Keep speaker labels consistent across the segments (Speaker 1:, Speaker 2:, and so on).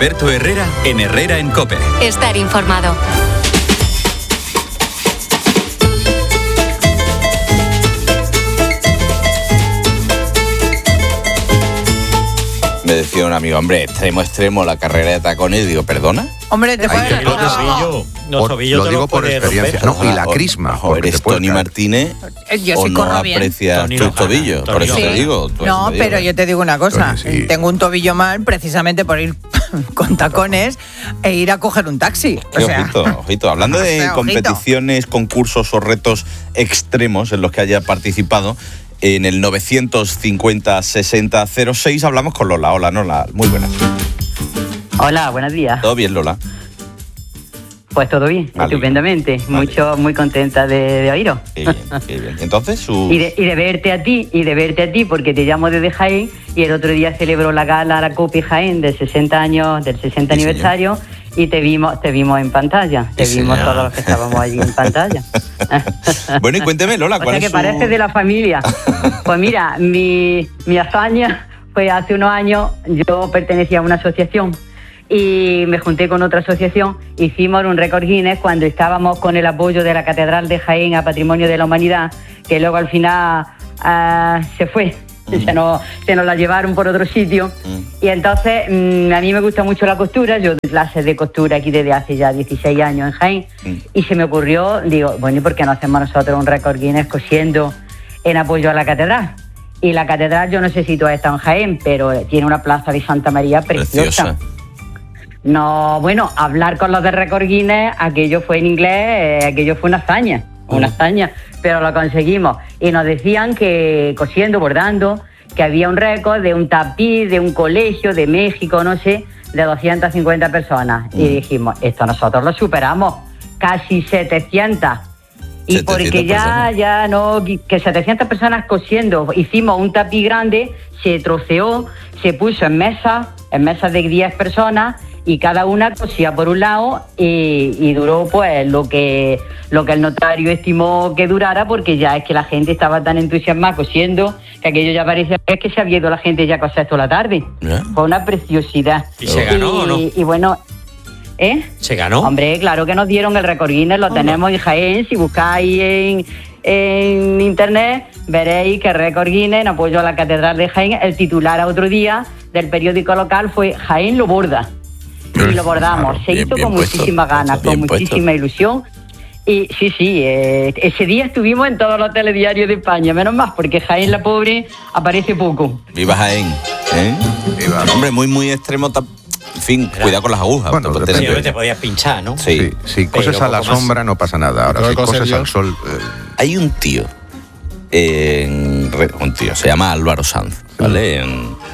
Speaker 1: Alberto Herrera en Herrera en COPE.
Speaker 2: Estar informado.
Speaker 3: Me decía un amigo, hombre, extremo, la carrera de tacones. Digo, ¿perdona?
Speaker 4: Hombre, te puedes...
Speaker 5: Lo digo por experiencia. No, y la crisma.
Speaker 3: Joder, ¿eres Tony Martínez?
Speaker 4: Yo
Speaker 3: ¿O
Speaker 4: sí
Speaker 3: no
Speaker 4: corro bien.
Speaker 3: aprecias tus tobillos? Por eso te digo.
Speaker 4: No, pero yo te digo una cosa.
Speaker 5: Sí.
Speaker 4: Tengo un tobillo mal precisamente por ir con tacones e ir a coger un taxi.
Speaker 3: Ojito. Hablando de competiciones, concursos o retos extremos en los que haya participado, en el 950-60-06 hablamos con Lola. Hola, Lola. Muy buenas.
Speaker 6: Hola, buenos días.
Speaker 3: ¿Todo bien, Lola?
Speaker 6: Pues todo bien,
Speaker 3: Vale.
Speaker 6: Estupendamente. Muy contenta de oíros.
Speaker 3: Qué bien. Entonces,
Speaker 6: Y de verte a ti, porque te llamo desde Jaén y el otro día celebró la gala la COPE Jaén del 60 aniversario y te vimos en pantalla. Te vimos todos los que estábamos allí en pantalla.
Speaker 3: Bueno, y cuénteme, Lola,
Speaker 6: ¿cuál es parece de la familia. Pues mira, mi hazaña fue hace unos años, yo pertenecía a una asociación y me junté con otra asociación, hicimos un récord Guinness cuando estábamos con el apoyo de la Catedral de Jaén a Patrimonio de la Humanidad, que luego al final se fue, se nos la llevaron por otro sitio. Y entonces a mí me gusta mucho la costura, yo doy clases de costura aquí desde hace ya 16 años en Jaén, y se me ocurrió, digo, bueno, ¿y por qué no hacemos nosotros un récord Guinness cosiendo en apoyo a la Catedral? Y la Catedral, yo no sé si tú has estado en Jaén, pero tiene una plaza de Santa María preciosa. No, bueno, hablar con los de Récord Guinness, aquello fue en inglés, aquello fue una hazaña, pero lo conseguimos. Y nos decían que cosiendo, bordando, que había un récord de un tapiz, de un colegio de México, no sé, de 250 personas. Y dijimos, esto nosotros lo superamos, casi 700. Y porque ya no, que 700 personas cosiendo, hicimos un tapiz grande, se troceó, se puso en mesas de 10 personas, y cada una cosía por un lado y duró pues lo que el notario estimó que durara, porque ya es que la gente estaba tan entusiasmada cosiendo que aquello ya parecía que se había ido la gente ya a coser toda la tarde. Fue una preciosidad.
Speaker 7: ¿Y se ganó o no?
Speaker 6: Y bueno,
Speaker 7: ¿se ganó?
Speaker 6: Hombre, claro que nos dieron el récord Guinness, lo tenemos en Jaén. Si buscáis en internet veréis que récord Guinness en apoyo a la Catedral de Jaén, el titular a otro día del periódico local fue Jaén lo borda. Y lo bordamos, se hizo con muchísimas ganas, con muchísima ilusión. Y sí, ese día estuvimos en todos los telediarios de España, menos más, porque Jaén la pobre aparece poco.
Speaker 3: Viva Jaén, Viva. Hombre, muy extremo. En fin, cuidado con las agujas.
Speaker 5: Bueno,
Speaker 7: te podías pinchar, ¿no?
Speaker 3: Sí.
Speaker 5: Si coses a la sombra no pasa nada. Ahora, si coses al sol...
Speaker 3: Hay un tío, se llama Álvaro Sanz, ¿vale?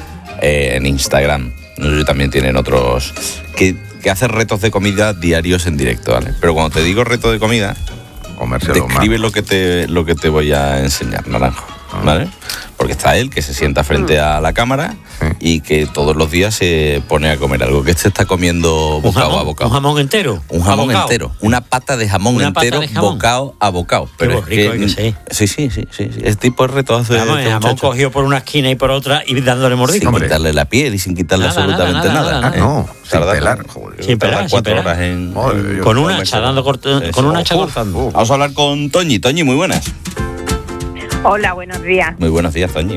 Speaker 3: En Instagram. No sé si también tienen otros que hace retos de comida diarios en directo, ¿vale? Pero cuando te digo reto de comida, describe lo que te voy a enseñar, Naranjo, ¿vale? Porque está él, que se sienta frente a la cámara y que todos los días se pone a comer algo. Que está comiendo bocado a bocado.
Speaker 7: ¿Un jamón entero?
Speaker 3: Un jamón entero. Una pata de jamón entero, bocado a bocado. Pero
Speaker 7: qué rico que
Speaker 3: sí. Ese tipo de retos de
Speaker 7: el jamón cogido por una esquina y por otra y dándole mordisco.
Speaker 3: Sin quitarle la piel y sin quitarle absolutamente nada.
Speaker 5: Sin pelar.
Speaker 3: Sin pelar. 4 horas en...
Speaker 7: Con una hacha cortando.
Speaker 3: Vamos a hablar con Toñi. Toñi, muy buenas.
Speaker 8: Hola, buenos días.
Speaker 3: Muy buenos días, Toñi.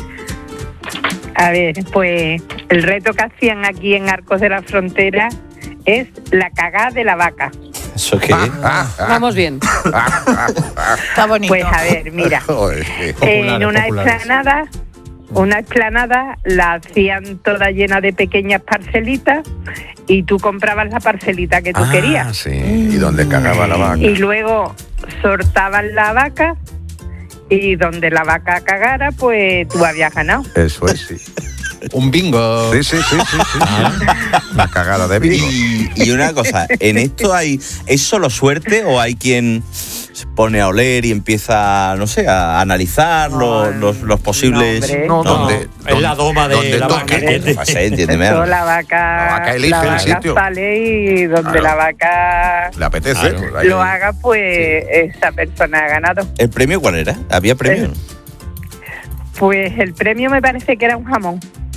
Speaker 8: A ver, pues el reto que hacían aquí en Arcos de la Frontera es la cagada de la vaca.
Speaker 3: ¿Eso qué?
Speaker 4: Vamos bien. Está bonito.
Speaker 8: Pues a ver, mira, en una explanada la hacían toda llena de pequeñas parcelitas y tú comprabas la parcelita que tú querías.
Speaker 5: Sí, y donde cagaba la vaca.
Speaker 8: Y luego sortaban la vaca y donde la vaca cagara, pues tú habías ganado.
Speaker 5: Eso es, sí.
Speaker 9: Un bingo.
Speaker 5: Sí. Una cagada de bingo.
Speaker 3: Y una cosa, ¿en esto es solo suerte o hay quien se pone a oler y empieza, no sé, a analizar los posibles...
Speaker 5: No,
Speaker 7: es la doma de la vaca.
Speaker 3: Entiéndeme.
Speaker 8: La vaca
Speaker 5: elige el sitio.
Speaker 8: Sale y donde la vaca
Speaker 5: le apetece.
Speaker 8: Lo haga, pues esa persona ha ganado.
Speaker 3: ¿El premio cuál era? ¿Había premio?
Speaker 8: Pues el premio me parece que era un jamón.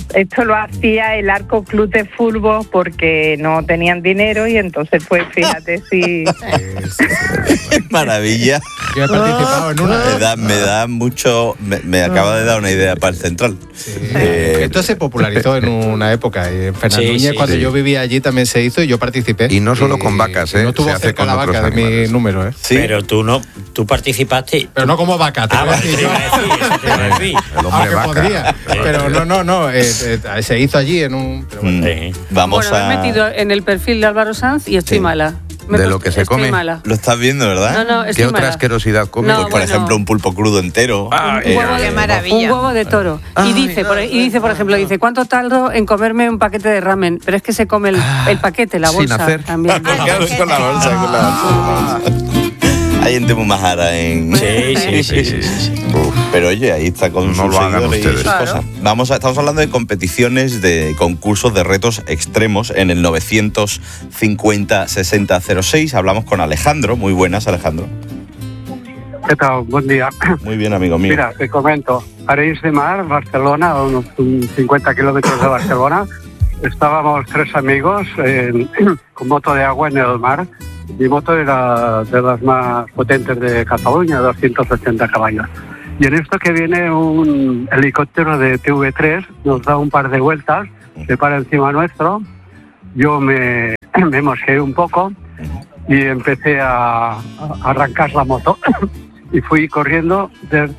Speaker 8: Esto lo hacía el Arco Club de Fútbol porque no tenían dinero y entonces pues fíjate si...
Speaker 3: Maravilla.
Speaker 2: Yo he participado en una.
Speaker 3: Me da mucho... Me acaba de dar una idea para el central.
Speaker 2: Sí. Esto se popularizó en una época. En Fernandúñez, cuando yo vivía allí, también se hizo y yo participé.
Speaker 5: Y no solo con vacas,
Speaker 2: No tuvo cerca la vaca de mi número, ¿eh?
Speaker 3: Sí.
Speaker 7: Pero tú participaste.
Speaker 2: Pero no como vaca, te voy a decir yo.
Speaker 5: El hombre vaca.
Speaker 2: Podría, pero no. Se hizo allí en un... Pero bueno.
Speaker 3: Vamos
Speaker 9: me he metido en el perfil de Álvaro Sanz y estoy mala.
Speaker 5: De lo que se come.
Speaker 9: Estoy mala.
Speaker 3: Lo estás viendo, ¿verdad?
Speaker 9: No,
Speaker 5: ¿Qué otra asquerosidad come?
Speaker 9: No,
Speaker 3: Pues, por ejemplo, un pulpo crudo entero.
Speaker 4: Qué maravilla.
Speaker 9: Un huevo de toro. Y dice, por ejemplo, ¿cuánto tardo en comerme un paquete de ramen? Pero es que se come el paquete, la bolsa.
Speaker 5: Sin hacer.
Speaker 9: También.
Speaker 3: Con la bolsa. Hay gente muy majara en...
Speaker 7: Sí.
Speaker 3: Pero oye, ahí está con
Speaker 5: No
Speaker 3: sus
Speaker 5: lo hagan
Speaker 3: seguidores y sus
Speaker 5: ustedes.
Speaker 3: cosas. Estamos hablando de competiciones, de concursos, de retos extremos en el 950-6006. Hablamos con Alejandro. Muy buenas, Alejandro.
Speaker 10: ¿Qué tal? Buen día.
Speaker 3: Muy bien, amigo mío.
Speaker 10: Mira, te comento. Arenys de Mar, Barcelona, a unos 50 kilómetros de Barcelona. Estábamos 3 amigos con moto de agua en el mar. Mi moto era de las más potentes de Cataluña, 280 caballos. Y en esto que viene un helicóptero de TV3, nos da un par de vueltas, se para encima nuestro. Yo me mosqueé un poco y empecé a arrancar la moto. Y fui corriendo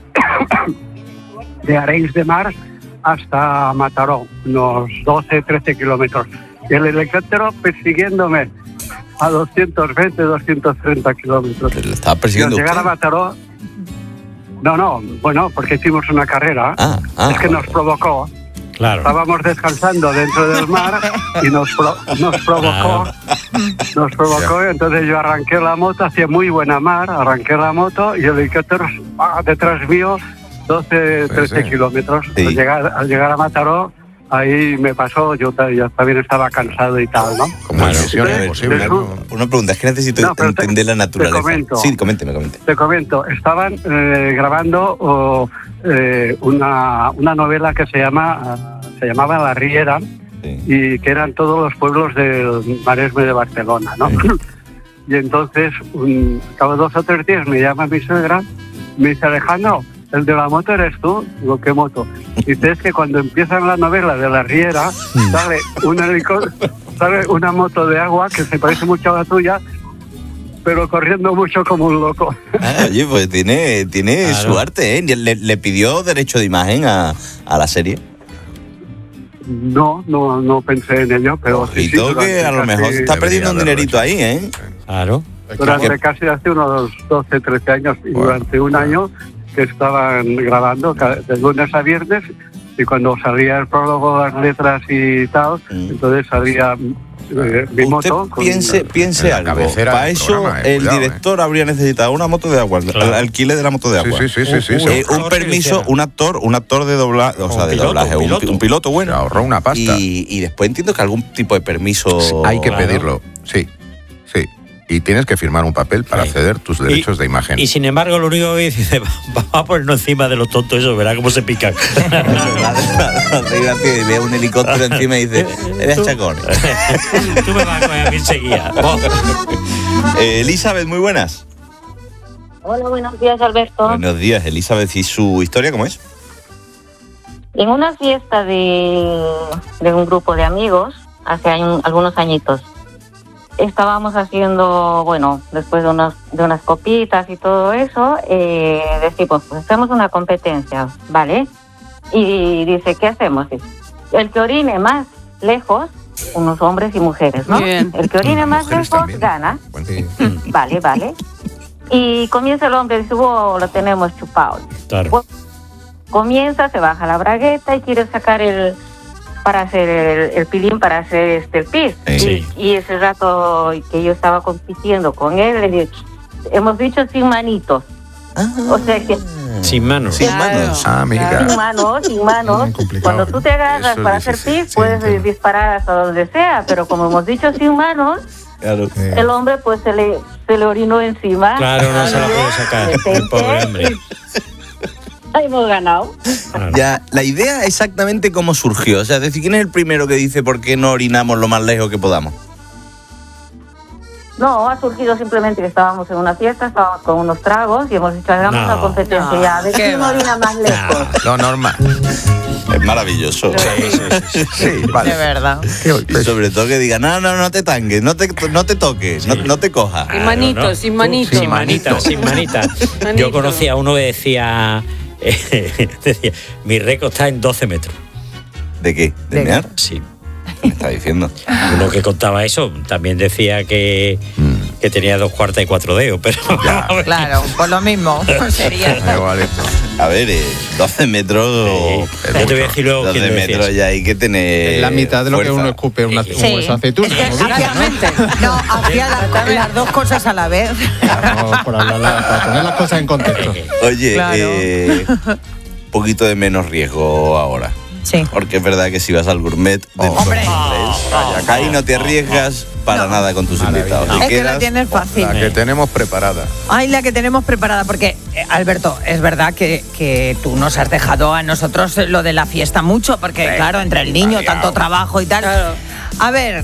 Speaker 10: de Arenys de Mar hasta Mataró, unos 12-13 kilómetros. Y el helicóptero persiguiéndome a 220, 230 kilómetros.
Speaker 3: ¿Le estaba persiguiendo
Speaker 10: llegar a Mataró... No, bueno, porque hicimos una carrera. Es que nos provocó.
Speaker 7: Claro.
Speaker 10: Estábamos descansando dentro del mar y nos provocó. Nos provocó, entonces yo arranqué la moto, hacía muy buena mar, arranqué la moto y el helicóptero detrás mío 12, 13 kilómetros.
Speaker 3: Sí.
Speaker 10: Al llegar a Mataró, ahí me pasó, yo también estaba cansado y tal, ¿no?
Speaker 5: Como misión imposible.
Speaker 3: Una pregunta, es que necesito entender la naturaleza. Coménteme.
Speaker 10: Te comento, estaban grabando una novela que se llamaba La Riera, y que eran todos los pueblos del Maresme de Barcelona, ¿no? Y entonces, cada 2 o 3 días me llama mi suegra, me dice: Alejandro, el de la moto eres tú. Digo, ¿qué moto? Dice, es que cuando empiezan la novela de La Riera, sale una moto de agua que se parece mucho a la tuya, pero corriendo mucho como un loco.
Speaker 3: Oye, pues tiene su arte, ¿eh? ¿Le pidió derecho de imagen a la serie?
Speaker 10: No pensé en ello, pero...
Speaker 3: Ojito, que a lo mejor se está perdiendo un dinerito ahí, ¿eh?
Speaker 7: Claro.
Speaker 10: Durante casi hace unos 12, 13 años, y durante un año que estaban grabando de lunes a viernes, y cuando salía el prólogo, las letras y tal, entonces salía mi moto.
Speaker 3: Piense algo. Para eso el director habría necesitado una moto de agua, el alquiler de la moto de agua.
Speaker 5: Sí.
Speaker 3: Un permiso, un actor de doblaje, un piloto bueno.
Speaker 5: Ahorró una pasta.
Speaker 3: Y después entiendo que algún tipo de permiso...
Speaker 5: Hay que pedirlo, sí. Y tienes que firmar un papel para ceder tus derechos de imagen.
Speaker 7: Y sin embargo, lo único que dice, vamos a ponernos encima de los tontos, eso, verá cómo se pican.
Speaker 3: Ve un helicóptero encima y dice, eres chacón.
Speaker 7: Tú me vas a coger a mí enseguida.
Speaker 3: Elizabeth, muy buenas.
Speaker 11: Hola, buenos días, Alberto.
Speaker 3: Buenos días, Elizabeth. ¿Y su historia cómo es?
Speaker 11: En una fiesta de un grupo de amigos, hace algunos añitos, estábamos haciendo, después de unas copitas y todo eso, decimos, pues hacemos una competencia, ¿vale? Y dice, ¿qué hacemos? El que orine más lejos, unos hombres y mujeres, ¿no?
Speaker 9: Bien.
Speaker 11: El que orine más lejos también gana.
Speaker 5: Sí.
Speaker 11: Vale. Y comienza el hombre, dice, lo tenemos chupado.
Speaker 7: Claro.
Speaker 11: Bueno, comienza, se baja la bragueta y quiere sacar para hacer el pilín, para hacer el pis.
Speaker 7: Sí.
Speaker 11: Y ese rato que yo estaba compitiendo con él, le dije, hemos dicho sin manitos. O sea que...
Speaker 7: Sin manos.
Speaker 3: Sin manos.
Speaker 5: Amiga.
Speaker 11: Sin manos. Cuando tú te agarras para hacer pis, puedes disparar hasta donde sea, pero como hemos dicho sin manos,
Speaker 3: claro.
Speaker 11: el hombre pues se le orinó encima.
Speaker 7: Claro, no se la puede sacar, el pobre hombre.
Speaker 11: hemos ganado.
Speaker 3: Ya, la idea exactamente cómo surgió. O sea, es decir, ¿quién es el primero que dice por qué no orinamos lo más lejos que podamos?
Speaker 11: No, ha surgido simplemente que estábamos en una fiesta, estábamos con unos tragos y hemos dicho, hagamos una competencia ya, a ver quién orina más lejos.
Speaker 5: Lo normal.
Speaker 3: Es maravilloso.
Speaker 5: Sí, vale.
Speaker 4: De verdad.
Speaker 3: Y sobre todo que diga, no te tanques, no te toques, no te cojas.
Speaker 9: Sin manito,
Speaker 7: no.
Speaker 9: sin manito.
Speaker 7: Sin manita, sin manita. Yo conocí a uno que decía, mi récord está en 12 metros.
Speaker 3: ¿De qué? ¿De mear?
Speaker 7: Sí.
Speaker 3: ¿Qué me está diciendo?
Speaker 7: Uno que contaba eso también decía que tenía 2 cuartas y 4 dedos, pero...
Speaker 4: Claro, por lo mismo sería.
Speaker 3: A ver, 12 metros...
Speaker 7: Yo te voy a decir luego
Speaker 3: 12 metros ya hay que tener
Speaker 2: la mitad de lo
Speaker 3: fuerza.
Speaker 2: que uno escupe un hueso aceituna.
Speaker 4: No, hacía las dos cosas a la vez.
Speaker 2: Para poner las cosas en contexto.
Speaker 3: Oye,
Speaker 4: Claro.
Speaker 3: un poquito de menos riesgo ahora.
Speaker 4: Sí.
Speaker 3: Porque es verdad que si vas al gourmet de
Speaker 4: Hombre.
Speaker 3: ahí no te arriesgas para nada con tus invitados. Te
Speaker 4: Es que
Speaker 3: quedas-
Speaker 4: lo tienes fácil.
Speaker 5: La que tenemos preparada.
Speaker 4: Ay, la que tenemos preparada, porque, Alberto, es verdad que tú nos has dejado a nosotros lo de la fiesta mucho, porque, claro, entre el niño, tanto trabajo y tal.
Speaker 9: Claro.
Speaker 4: A ver,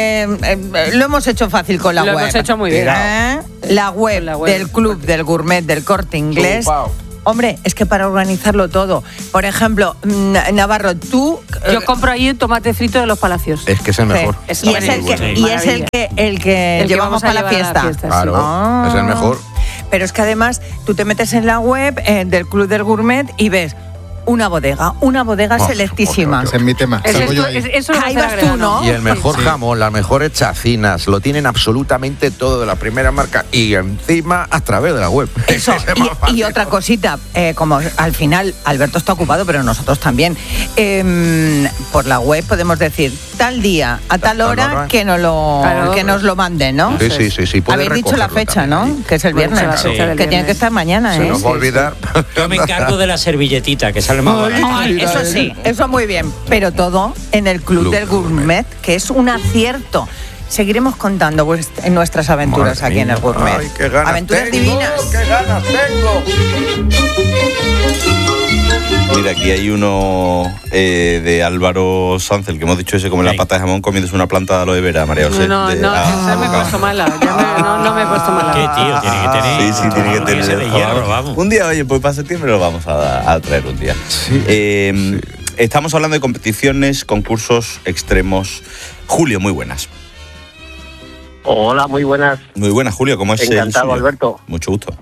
Speaker 4: lo hemos hecho fácil con la
Speaker 9: Lo
Speaker 4: web.
Speaker 9: hemos hecho muy bien.
Speaker 4: La web del Club del Gourmet del Corte Inglés. Hombre, es que para organizarlo todo. Por ejemplo, Navarro, tú...
Speaker 9: Yo compro ahí tomate frito de los Palacios.
Speaker 5: Es que es el mejor.
Speaker 9: Es
Speaker 4: Y es el que llevamos
Speaker 9: vamos a
Speaker 4: para la
Speaker 9: llevar a la
Speaker 4: fiesta.
Speaker 9: fiesta,
Speaker 5: Claro,
Speaker 4: Ah.
Speaker 5: es el mejor.
Speaker 4: Pero es que además tú te metes en la web del Club del Gourmet y ves una bodega selectísima.
Speaker 2: Ese es mi tema. Salgo yo ahí.
Speaker 9: Eso lo
Speaker 4: Ahí
Speaker 9: vas a
Speaker 4: vas
Speaker 9: agregar,
Speaker 4: tú, ¿no?
Speaker 5: Y el mejor jamón, las mejores chacinas, lo tienen absolutamente todo de la primera marca y encima a través de la web.
Speaker 4: Eso,
Speaker 5: Ese es más fácil.
Speaker 4: y otra cosita, como al final Alberto está ocupado, pero nosotros también, por la web podemos decir tal día, a tal hora, que nos lo manden, ¿no?
Speaker 5: Sí. puede
Speaker 4: Habéis dicho la
Speaker 5: recogerlo
Speaker 4: fecha,
Speaker 5: también.
Speaker 4: ¿no? Que es el
Speaker 9: Hemos dicho
Speaker 4: viernes,
Speaker 9: la fecha del
Speaker 4: que tiene
Speaker 9: viernes.
Speaker 4: que estar mañana,
Speaker 5: Se
Speaker 4: ¿eh?
Speaker 5: nos va a olvidar.
Speaker 7: Yo me encargo de la servilletita, que sale más barato.
Speaker 4: Ay, eso sí, eso muy bien. Pero todo en el Club del Gourmet, que es un acierto. Seguiremos contando en nuestras aventuras
Speaker 5: Madre
Speaker 4: aquí en el
Speaker 5: mía.
Speaker 4: Gourmet.
Speaker 5: Ay, qué ganas
Speaker 4: Aventuras
Speaker 5: tengo,
Speaker 4: divinas.
Speaker 5: ¡Qué ganas tengo!
Speaker 3: Mira, aquí hay uno de Álvaro Sanz, el que hemos dicho ese, come la pata de jamón comiéndose una planta de aloe vera, María José.
Speaker 9: No, esa me he puesto mala. No me he puesto mala.
Speaker 7: ¿Qué, tío? Tiene que tener...
Speaker 3: Sí, tiene que tener.
Speaker 7: ese de hierro, vamos.
Speaker 3: Un día, oye, pues para septiembre lo vamos a traer un día. Estamos hablando de competiciones, concursos extremos. Julio, muy buenas.
Speaker 12: Hola, muy buenas.
Speaker 3: Muy buenas, Julio, ¿cómo es el
Speaker 12: Encantado,
Speaker 3: suyo?
Speaker 12: Alberto.
Speaker 3: Mucho gusto.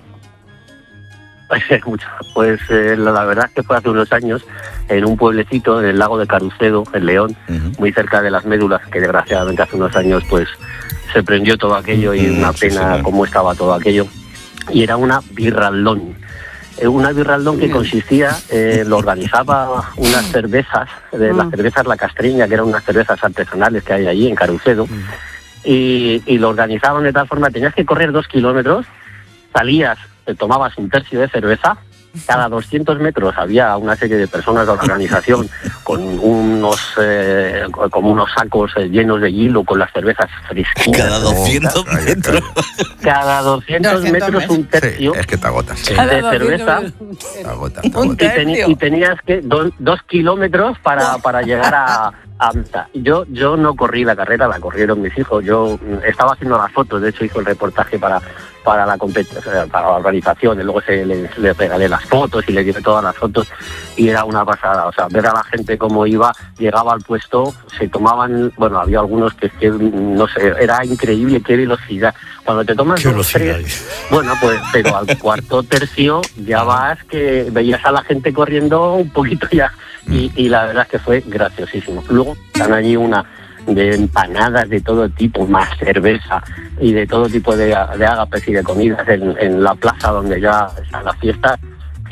Speaker 12: Pues la verdad es que fue hace unos años en un pueblecito en el lago de Carucedo, en León, muy cerca de las Médulas, que desgraciadamente hace unos años pues se prendió todo aquello y una pena cómo estaba todo aquello. Y era una birraldón. Una birraldón que consistía, lo organizaba unas cervezas, las cervezas La Castreña, que eran unas cervezas artesanales que hay allí en Carucedo, y lo organizaban de tal forma, tenías que correr 2 kilómetros, salías, te tomabas un tercio de cerveza, cada 200 metros había una serie de personas de la organización con unos sacos llenos de hielo con las cervezas fresquitas.
Speaker 3: Cada 200 metros.
Speaker 12: Cada 200 metros un tercio.
Speaker 5: Sí, es que te agotas.
Speaker 12: De cerveza.
Speaker 5: Te agotas.
Speaker 12: Y tenías que 2 kilómetros para llegar a meta. Yo no corrí la carrera, la corrieron mis hijos. Yo estaba haciendo las fotos, de hecho hice el reportaje para la para la organización, y luego le regalé las fotos y le llevé todas las fotos y era una pasada. O sea, ver a la gente cómo iba, llegaba al puesto, se tomaban, bueno, había algunos que no sé, era increíble qué velocidad. Cuando te tomas 2, 3, bueno, pues, pero al cuarto tercio ya vas que veías a la gente corriendo un poquito ya y la verdad es que fue graciosísimo. Luego están allí una de empanadas de todo tipo, más cerveza y de todo tipo de ágapes y de comidas en la plaza donde ya está la fiesta.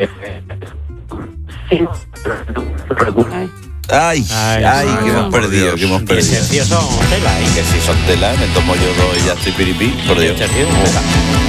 Speaker 3: Ay, que hemos perdido, que hemos perdido.
Speaker 7: Que si son tela,
Speaker 3: Que si son tela, me tomo yo 2 y ya estoy piripí, por Dios.